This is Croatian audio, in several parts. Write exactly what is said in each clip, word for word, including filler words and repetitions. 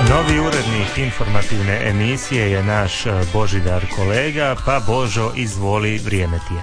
Novi urednik informativne emisije je naš Božidar kolega, pa Božo, izvoli, vrijeme ti je.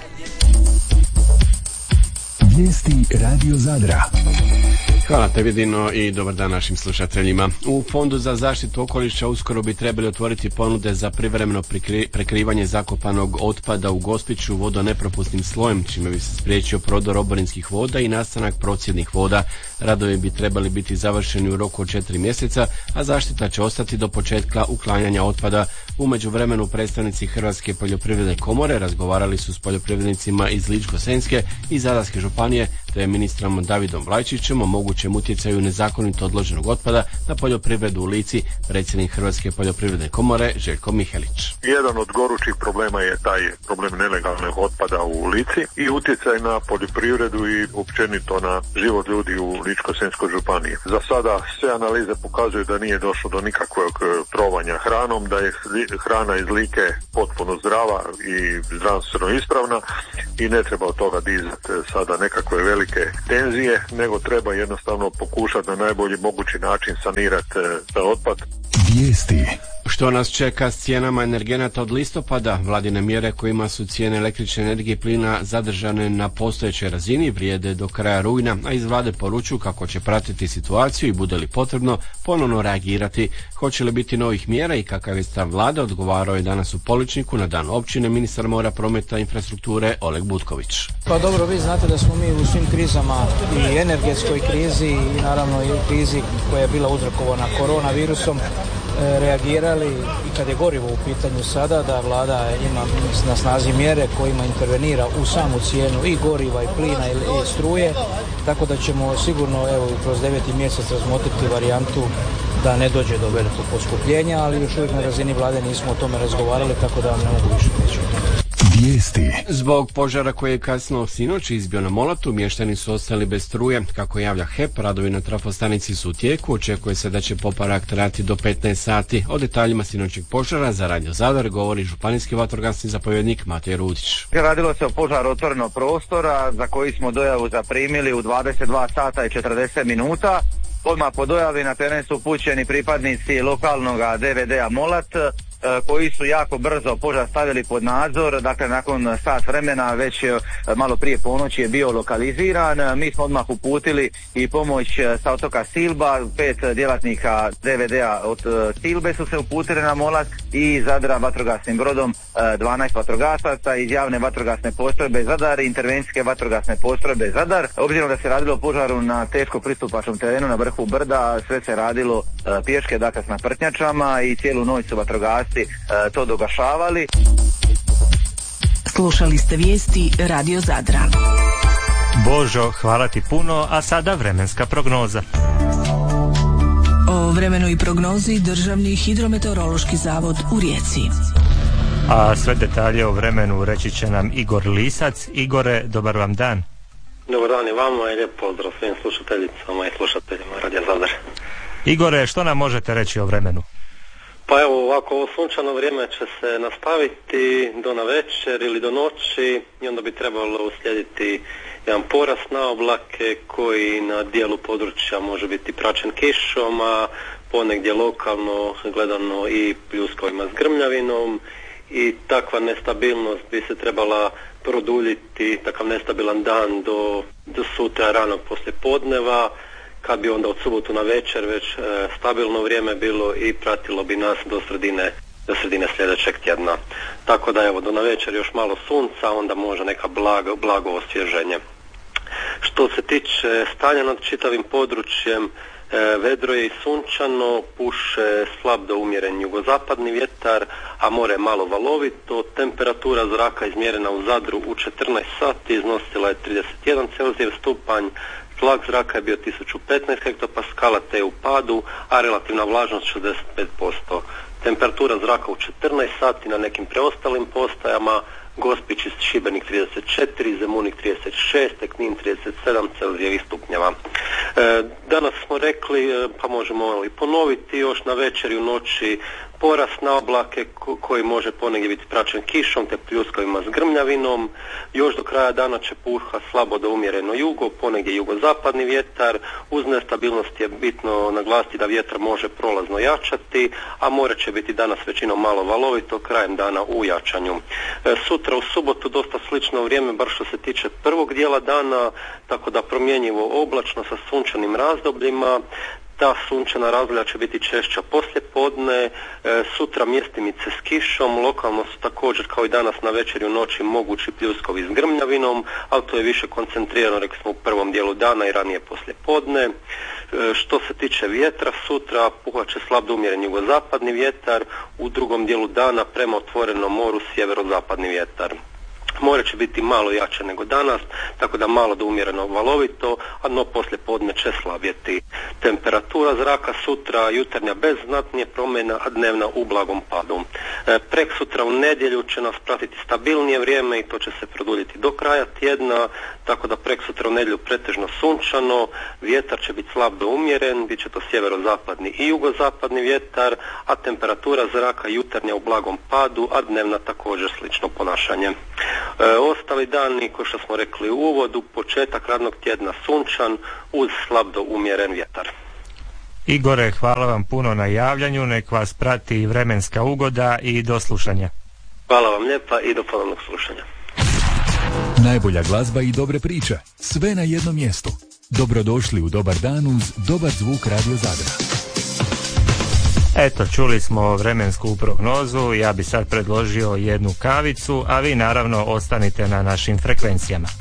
Vijesti Radio Zadra. Hvala tebi, Dino, i dobar dan našim slušateljima. U Fondu za zaštitu okoliša uskoro bi trebali otvoriti ponude za privremeno prekrivanje zakopanog otpada u Gospiću vodonepropusnim slojem, čime bi se spriječio prodor oborinskih voda i nastanak procjednih voda. Radovi bi trebali biti završeni u roku od četiri mjeseca, a zaštita će ostati do početka uklanjanja otpada. U međuvremenu predstavnici Hrvatske poljoprivredne komore razgovarali su s poljoprivrednicima iz Ličko-senjske i Zadarske županije te ministrom Davidom Vlajčićem o mogućem utjecaju nezakonito odloženog otpada na poljoprivredu u Lici. Predsjednik Hrvatske poljoprivredne komore Željko Mihelić. Jedan od gorućih problema je taj problem nelegalnog otpada u Lici i utjecaj na poljoprivredu i općenito na život ljudi u Ličko-senjskoj županiji. Za sada sve analize pokazuju da nije došlo do nikakvog trovanja hranom, da je hrana iz Like potpuno zdrava i zdravstveno ispravna i ne treba od toga dizati sada nekakve velike tenzije, nego treba jednostavno pokušati na najbolji mogući način sanirati taj otpad. Vijesti. Što nas čeka s cijenama energenata od listopada? Vladine mjere kojima su cijene električne energije i plina zadržane na postojećoj razini vrijede do kraja rujna, a iz vlade poručuju kako će pratiti situaciju i bude li potrebno ponovno reagirati. Hoće li biti novih mjera i kakav je stav vlade, odgovarao je danas u Poličniku na dan općine ministar mora, prometa i infrastrukture Oleg Butković. Pa dobro, vi znate da smo mi u svim krizama, i energetskoj krizi i naravno i krizi koja je bila uzrokovana koronavirusom, reagirali i kad je gorivo u pitanju sada, da vlada ima na snazi mjere kojima intervenira u samu cijenu i goriva i plina i, i struje, tako da ćemo sigurno evo kroz deveti mjesec razmotriti varijantu da ne dođe do velikog poskupljenja, ali još uvijek na razini vlade nismo o tome razgovarali, tako da vam ne mogu više reći. Vijesti. Zbog požara koji je kasno sinoć izbio na Molatu, mještani su ostali bez struje. Kako javlja H E P, radovi na trafostanici su u tijeku. Očekuje se da će popravak trajati do petnaest sati. O detaljima sinoćeg požara za Radio Zadar govori županijski vatrogasni zapovjednik Matej Rudić. Radilo se o požaru otvorenog prostora za koji smo dojavu zaprimili u dvadeset dva sata i četrdeset minuta. Odmah po dojavi na teren su upućeni pripadnici lokalnog D V D-a Molat, koji su jako brzo požar stavili pod nadzor. Dakle, nakon sat vremena, već malo prije ponoći je bio lokaliziran. Mi smo odmah uputili i pomoć sa otoka Silba, pet djelatnika D V D-a od Silbe su se uputili na Molat i Zadra vatrogasnim brodom dvanaest vatrogasaca iz javne vatrogasne postrojbe Zadar i intervencijske vatrogasne postrojbe Zadar. Obzirom da se radilo o požaru na teško pristupačnom terenu na vrhu brda, sve se radilo pješke, dakle s naprtnjačama, i cijelu noć su vatrogasci to dogašavali. Slušali ste vijesti Radio Zadra. Božo, hvala ti puno, a sada vremenska prognoza. O vremenu i prognozi Državni hidrometeorološki zavod u Rijeci. A sve detalje o vremenu reći će nam Igor Lisac. Igore, dobar vam dan. Dobar dan i vama i lijep pozdrav svim slušateljicama i slušateljima Radio Zadar. Igore, što nam možete reći o vremenu? Pa evo ovako, ovo sunčano vrijeme će se nastaviti do navečer ili do noći i onda bi trebalo uslijediti jedan porast na oblake koji na dijelu područja može biti praćen kišom, a ponegdje lokalno gledano i pljuskovima s grmljavinom, i takva nestabilnost bi se trebala produljiti, takav nestabilan dan do, do sutra ranog poslije podneva, kad bi onda od subotu na večer već e, stabilno vrijeme bilo i pratilo bi nas do sredine, do sredine sljedećeg tjedna. Tako da evo do na večer još malo sunca, onda može neka blago, blago osvježenje. Što se tiče stanja nad čitavim područjem, e, vedro je i sunčano, puše slab do umjeren jugozapadni vjetar, a more je malo valovito. Temperatura zraka izmjerena u Zadru u četrnaest sati iznosila je trideset jedan Celzijev stupanj, tlak zraka je bio tisuću petnaest hektopaskala te je u padu, a relativna vlažnost šezdeset pet posto. Temperatura zraka u četrnaest sati na nekim preostalim postajama: Gospić i Šibenik trideset četiri, Zemunik trideset šest, Knin trideset sedam Celzijevih stupnjeva. E, danas smo rekli, pa možemo i ponoviti, još na večer i u noći porast na oblake koji može ponegdje biti praćen kišom te pljuskovima s grmljavinom. Još do kraja dana će puha slabo do umjereno jugo, ponegdje jugozapadni vjetar. Uz nestabilnost je bitno naglasiti da vjetar može prolazno jačati, a more će biti danas većinom malo valovito, krajem dana u jačanju. E, sutra u subotu dosta slično vrijeme, bar što se tiče prvog dijela dana, tako da promjenjivo oblačno sa sunčanim razdobljima. Ta sunčana razdoblja će biti češća poslije podne, e, sutra mjestimice s kišom, lokalno su također kao i danas na večer i u noći mogući pljuskovi s grmljavinom, ali to je više koncentrirano, rekli smo, u prvom dijelu dana i ranije poslije podne. E, što se tiče vjetra, sutra puhat će slab do umjeren jugozapadni vjetar, u drugom dijelu dana prema otvorenom moru sjeverozapadni vjetar. More će biti malo jače nego danas, tako da malo do umjereno valovito, a no poslije podne će slabjeti. Temperatura zraka sutra jutarnja bez znatnije promjena, a dnevna u blagom padu. E, prek sutra u nedjelju će nas pratiti stabilnije vrijeme i to će se produljiti do kraja tjedna, tako da prek sutra u nedjelju pretežno sunčano, vjetar će biti slab do umjeren, bit će to sjeverozapadni i jugozapadni vjetar, a temperatura zraka jutarnja u blagom padu, a dnevna također slično ponašanje. E, ostali dani, kao što smo rekli u uvodu, početak radnog tjedna sunčan uz slab do umjeren vjetar. Igore, hvala vam puno na javljanju, nek vas prati vremenska ugoda i do slušanja. Hvala vam lijepa i do ponovnog slušanja. Najbolja glazba i dobre priče, sve na jednom mjestu. Dobrodošli u Dobar dan uz Dobar zvuk Radio Zadra. Eto, čuli smo vremensku prognozu, ja bi sad predložio jednu kavicu, a vi naravno ostanite na našim frekvencijama.